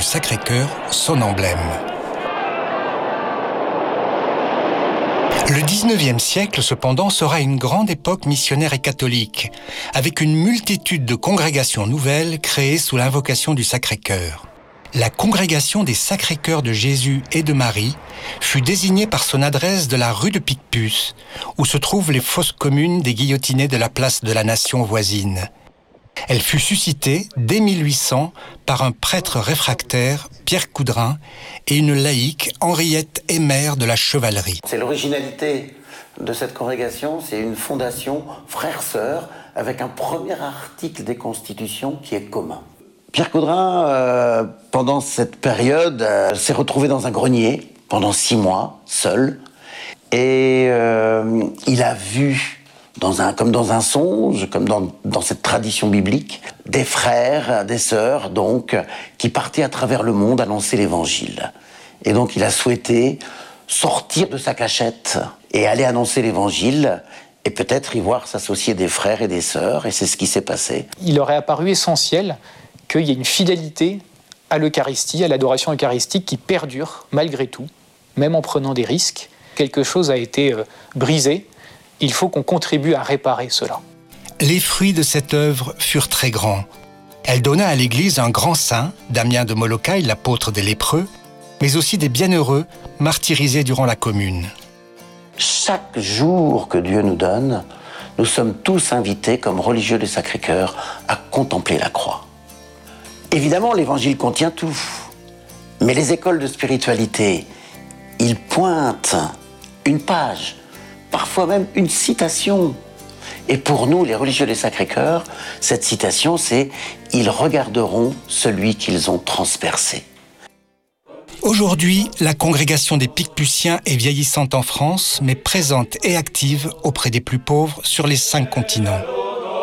Sacré-Cœur son emblème. Le 19e siècle, cependant, sera une grande époque missionnaire et catholique, avec une multitude de congrégations nouvelles créées sous l'invocation du Sacré-Cœur. La congrégation des Sacré-Cœurs de Jésus et de Marie fut désignée par son adresse de la rue de Picpus, où se trouvent les fosses communes des guillotinés de la place de la Nation voisine. Elle fut suscitée dès 1800 par un prêtre réfractaire, Pierre Coudrin, et une laïque, Henriette Aymère de la Chevalerie. C'est l'originalité de cette congrégation, c'est une fondation frères-sœurs avec un premier article des constitutions qui est commun. Pierre Coudrin, pendant cette période, s'est retrouvé dans un grenier pendant 6 mois, seul, et il a vu, comme dans un songe, comme dans cette tradition biblique, des frères, des sœurs, donc, qui partaient à travers le monde annoncer l'évangile. Et donc il a souhaité sortir de sa cachette et aller annoncer l'évangile, et peut-être y voir s'associer des frères et des sœurs, et c'est ce qui s'est passé. Il aurait apparu essentiel qu'il y ait une fidélité à l'Eucharistie, à l'adoration eucharistique qui perdure malgré tout, même en prenant des risques. Quelque chose a été brisé. Il faut qu'on contribue à réparer cela. Les fruits de cette œuvre furent très grands. Elle donna à l'Église un grand saint, Damien de Molocaï, l'apôtre des lépreux, mais aussi des bienheureux martyrisés durant la Commune. Chaque jour que Dieu nous donne, nous sommes tous invités, comme religieux du Sacré-Cœur, à contempler la croix. Évidemment, l'Évangile contient tout, mais les écoles de spiritualité, ils pointent une page, parfois même une citation. Et pour nous, les religieux des Sacré-Cœur, cette citation, c'est « Ils regarderont celui qu'ils ont transpercé ». Aujourd'hui, la congrégation des Picpusiens est vieillissante en France, mais présente et active auprès des plus pauvres sur les 5 continents.